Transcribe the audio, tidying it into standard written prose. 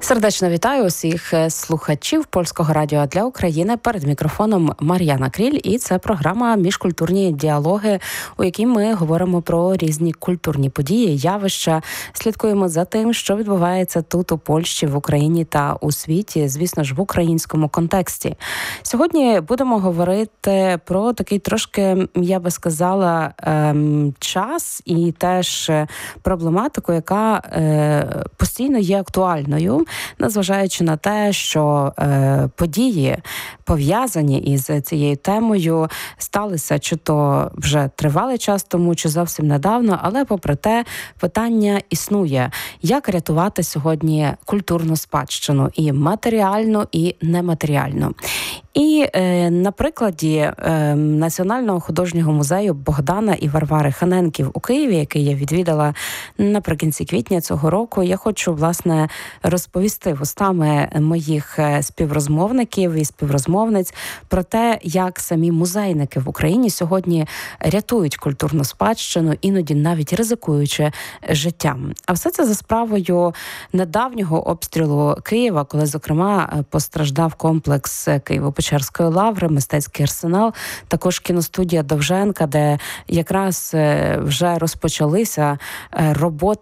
Сердечно вітаю усіх слухачів Польського радіо для України. Перед мікрофоном Мар'яна Кріль, і це програма «Міжкультурні діалоги», у якій ми говоримо про різні культурні події, явища, слідкуємо за тим, що відбувається тут у Польщі, в Україні та у світі, звісно ж, в українському контексті. Сьогодні будемо говорити про такий трошки, я би сказала, час і теж проблематику, яка постійно є актуальною, незважаючи на те, що події, пов'язані із цією темою, сталися чи то вже тривалий час тому, чи зовсім недавно, але попри те питання існує. Як рятувати сьогодні культурну спадщину і матеріальну, і нематеріальну? І на прикладі Національного художнього музею Богдана і Варвари Ханенків у Києві, який я відвідала наприкінці квітня цього року, я хочу, власне, розповісти вустами моїх співрозмовників і співрозмовниць про те, як самі музейники в Україні сьогодні рятують культурну спадщину, іноді навіть ризикуючи життям. А все це за справою недавнього обстрілу Києва, коли, зокрема, постраждав комплекс Києво-Печерської лаври, мистецький арсенал, також кіностудія Довженка, де якраз вже розпочалися роботи